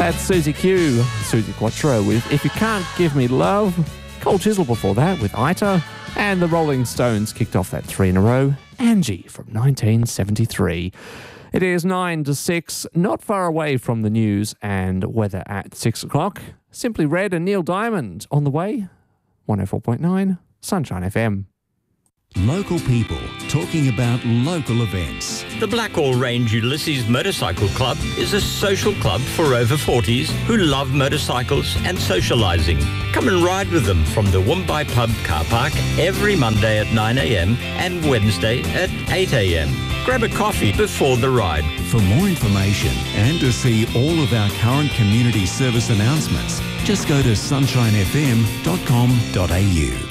That's Susie Q, Susie Quattro with If You Can't Give Me Love. Cold Chisel before that with Ita. And the Rolling Stones kicked off that 3 in a row. Angie from 1973. It is 9 to 6, not far away from the news and weather at 6 o'clock. Simply Red and Neil Diamond on the way. 104.9 Sunshine FM. Local people talking about local events. The Blackall Range Ulysses Motorcycle Club is a social club for over 40s who love motorcycles and socialising. Come and ride with them from the Woombye Pub car park every Monday at 9 a.m. and Wednesday at 8 a.m. Grab a coffee before the ride. For more information and to see all of our current community service announcements, just go to sunshinefm.com.au.